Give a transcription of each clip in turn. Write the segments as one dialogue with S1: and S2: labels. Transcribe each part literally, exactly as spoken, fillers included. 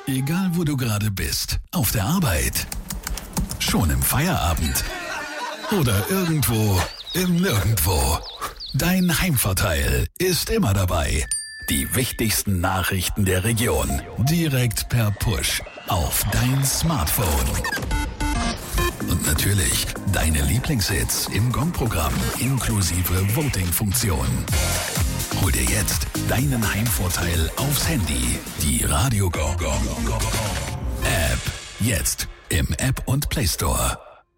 S1: Egal wo du gerade bist, auf der Arbeit, schon im Feierabend oder irgendwo im Nirgendwo. Dein Heimvorteil ist immer dabei. Die wichtigsten Nachrichten der Region direkt per Push auf dein Smartphone. Und natürlich deine Lieblingshits im Gong-Programm inklusive Voting-Funktion. Hol dir jetzt deinen Heimvorteil aufs Handy. Die Radio Gong App. Jetzt im App und Play Store.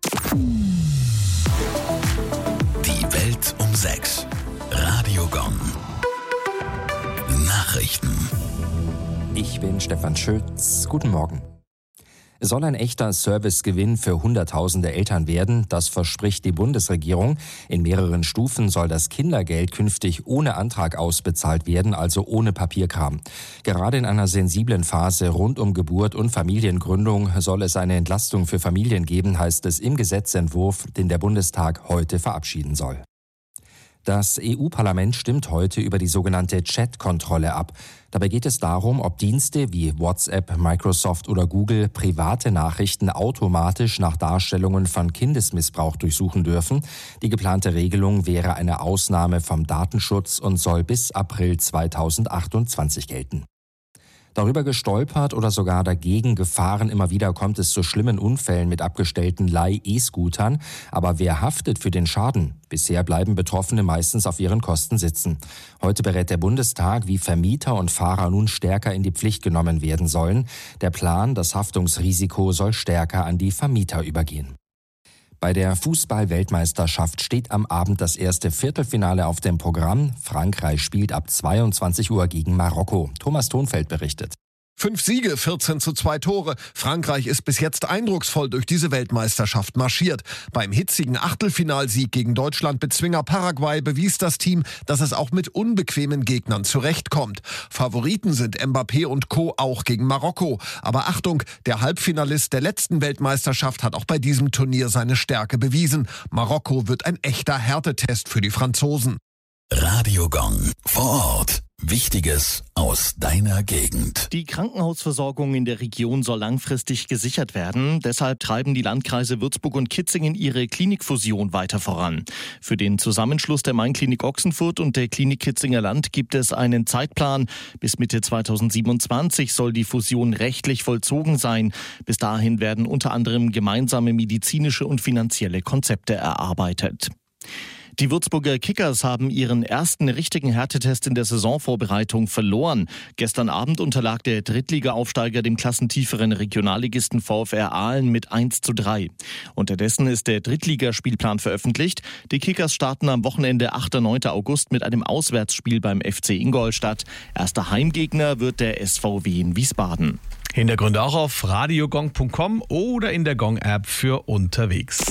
S1: Die Welt um sechs. Radio Gong. Nachrichten.
S2: Ich bin Stefan Schütz. Guten Morgen. Es soll ein echter Servicegewinn für Hunderttausende Eltern werden. Das verspricht die Bundesregierung. In mehreren Stufen soll das Kindergeld künftig ohne Antrag ausbezahlt werden, also ohne Papierkram. Gerade in einer sensiblen Phase rund um Geburt und Familiengründung soll es eine Entlastung für Familien geben, heißt es im Gesetzentwurf, den der Bundestag heute verabschieden soll. Das E U-Parlament stimmt heute über die sogenannte Chat-Kontrolle ab. Dabei geht es darum, ob Dienste wie WhatsApp, Microsoft oder Google private Nachrichten automatisch nach Darstellungen von Kindesmissbrauch durchsuchen dürfen. Die geplante Regelung wäre eine Ausnahme vom Datenschutz und soll bis April zweitausendachtundzwanzig gelten. Darüber gestolpert oder sogar dagegen gefahren, immer wieder kommt es zu schlimmen Unfällen mit abgestellten Leih-E-Scootern. Aber wer haftet für den Schaden? Bisher bleiben Betroffene meistens auf ihren Kosten sitzen. Heute berät der Bundestag, wie Vermieter und Fahrer nun stärker in die Pflicht genommen werden sollen. Der Plan, das Haftungsrisiko soll stärker an die Vermieter übergehen. Bei der Fußball-Weltmeisterschaft steht am Abend das erste Viertelfinale auf dem Programm. Frankreich spielt ab zweiundzwanzig Uhr gegen Marokko. Thomas Thonfeld berichtet.
S3: Fünf Siege, vierzehn zu zwei Tore. Frankreich ist bis jetzt eindrucksvoll durch diese Weltmeisterschaft marschiert. Beim hitzigen Achtelfinalsieg gegen Deutschland Bezwinger Paraguay bewies das Team, dass es auch mit unbequemen Gegnern zurechtkommt. Favoriten sind Mbappé und Co. auch gegen Marokko. Aber Achtung, der Halbfinalist der letzten Weltmeisterschaft hat auch bei diesem Turnier seine Stärke bewiesen. Marokko wird ein echter Härtetest für die Franzosen.
S1: Radio Gong vor Ort. Wichtiges aus deiner Gegend.
S4: Die Krankenhausversorgung in der Region soll langfristig gesichert werden. Deshalb treiben die Landkreise Würzburg und Kitzingen ihre Klinikfusion weiter voran. Für den Zusammenschluss der Main-Klinik Ochsenfurt und der Klinik Kitzinger Land gibt es einen Zeitplan. Bis Mitte zweitausendsiebenundzwanzig soll die Fusion rechtlich vollzogen sein. Bis dahin werden unter anderem gemeinsame medizinische und finanzielle Konzepte erarbeitet. Die Würzburger Kickers haben ihren ersten richtigen Härtetest in der Saisonvorbereitung verloren. Gestern Abend unterlag der Drittliga-Aufsteiger dem klassentieferen Regionalligisten VfR Aalen mit eins zu drei. Unterdessen ist der Drittligaspielplan veröffentlicht. Die Kickers starten am Wochenende achter und neunter August mit einem Auswärtsspiel beim F C Ingolstadt. Erster Heimgegner wird der S V W in Wiesbaden.
S5: Hintergründe auch auf radiogong punkt com oder in der Gong-App für unterwegs.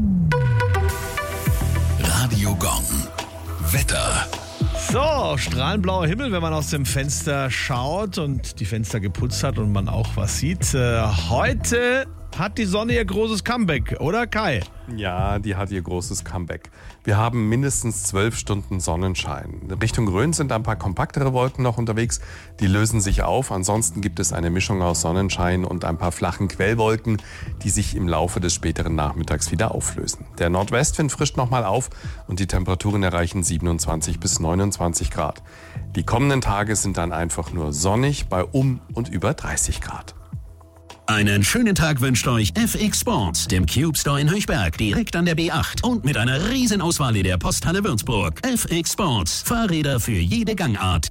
S1: Radio Gong. Wetter.
S5: So, strahlenblauer Himmel, wenn man aus dem Fenster schaut und die Fenster geputzt hat und man auch was sieht. Äh, heute hat die Sonne ihr großes Comeback, oder Kai?
S6: Ja, die hat ihr großes Comeback. Wir haben mindestens zwölf Stunden Sonnenschein. Richtung Rhön sind ein paar kompaktere Wolken noch unterwegs. Die lösen sich auf. Ansonsten gibt es eine Mischung aus Sonnenschein und ein paar flachen Quellwolken, die sich im Laufe des späteren Nachmittags wieder auflösen. Der Nordwestwind frischt nochmal auf und die Temperaturen erreichen siebenundzwanzig bis neunundzwanzig Grad. Die kommenden Tage sind dann einfach nur sonnig bei um und über dreißig Grad.
S1: Einen schönen Tag wünscht euch F X Sports, dem Cube Store in Höchberg, direkt an der B acht und mit einer riesen Auswahl in der Posthalle Würzburg. F X Sports, Fahrräder für jede Gangart.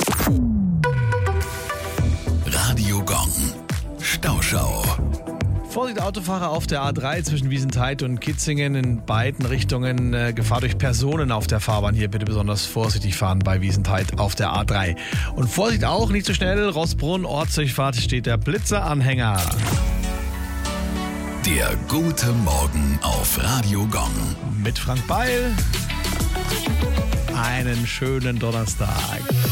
S1: Radio Gong, Stauschau.
S5: Vorsicht Autofahrer auf der A drei zwischen Wiesenthal und Kitzingen in beiden Richtungen. Äh, Gefahr durch Personen auf der Fahrbahn. Hier bitte besonders vorsichtig fahren bei Wiesenthal auf der A drei. Und Vorsicht auch, nicht zu schnell. Rossbrunn, Ortsdurchfahrt steht der Blitzeranhänger.
S1: Der gute Morgen auf Radio Gong.
S5: Mit Frank Beil. Einen schönen Donnerstag.